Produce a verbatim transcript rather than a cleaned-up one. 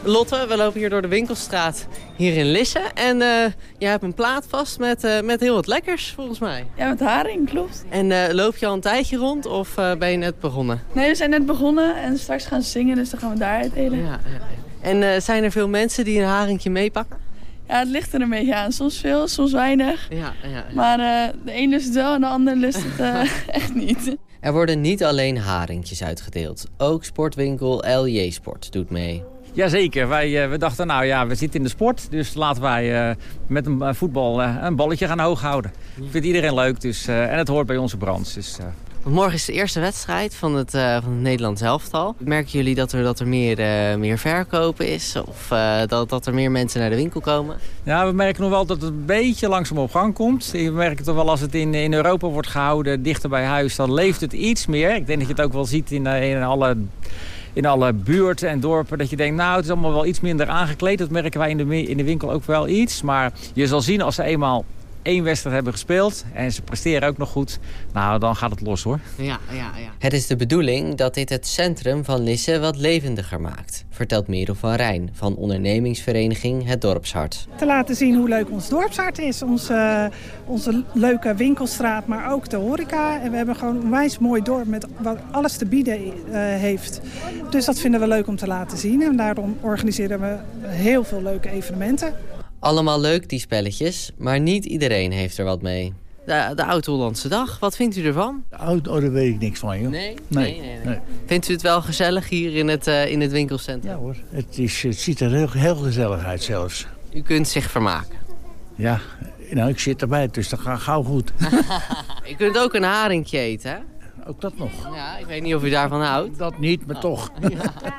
Lotte, we lopen hier door de winkelstraat hier in Lisse. En uh, jij hebt een plaat vast met, uh, met heel wat lekkers, volgens mij. Ja, met haring, klopt. En uh, loop je al een tijdje rond of uh, ben je net begonnen? Nee, we zijn net begonnen en straks gaan zingen, dus dan gaan we daar uitdelen. Ja, ja. En uh, zijn er veel mensen die een haringje meepakken? Ja, het ligt er een beetje aan. Soms veel, soms weinig. Ja, ja, ja. Maar uh, de een lust het wel en de ander lust het uh, echt niet. Er worden niet alleen haringjes uitgedeeld. Ook sportwinkel L J Sport doet mee. Jazeker, wij uh, we dachten nou ja, we zitten in de sport. Dus laten wij uh, met een uh, voetbal uh, een balletje gaan hoog houden. Ja. Vindt iedereen leuk dus, uh, en het hoort bij onze branche. Dus, uh... Want morgen is de eerste wedstrijd van het, uh, van het Nederlands elftal. Merken jullie dat er, dat er meer, uh, meer verkopen is? Of uh, dat, dat er meer mensen naar de winkel komen? Ja, we merken nog wel dat het een beetje langzaam op gang komt. We merken toch wel als het in, in Europa wordt gehouden, dichter bij huis, dan leeft het iets meer. Ik denk dat je het ook wel ziet in, in alle... in alle buurten en dorpen, dat je denkt, nou, het is allemaal wel iets minder aangekleed. Dat merken wij in de, in de winkel ook wel iets. Maar je zal zien, als ze eenmaal één wedstrijd hebben gespeeld en ze presteren ook nog goed, nou, dan gaat het los, hoor. Ja, ja, ja. Het is de bedoeling dat dit het centrum van Lisse wat levendiger maakt, vertelt Merel van Rijn van ondernemingsvereniging Het Dorpshart. Te laten zien hoe leuk ons dorpshart is, onze, onze leuke winkelstraat, maar ook de horeca. En we hebben gewoon een onwijs mooi dorp met wat alles te bieden uh, heeft. Dus dat vinden we leuk om te laten zien en daarom organiseren we heel veel leuke evenementen. Allemaal leuk, die spelletjes, maar niet iedereen heeft er wat mee. De, de Oud-Hollandse Dag, wat vindt u ervan? Oud, oh, daar weet ik niks van, joh. Nee? Nee. nee, nee, nee. nee. Vindt u het wel gezellig hier in het, uh, in het winkelcentrum? Ja hoor, het, is, het ziet er heel, heel gezellig uit zelfs. U kunt zich vermaken? Ja, nou ik zit erbij, dus dat gaat gauw goed. U kunt ook een haringje eten, hè? Ook dat nog. Ja, ik weet niet of u daarvan houdt. Dat niet, maar oh. toch. Ja.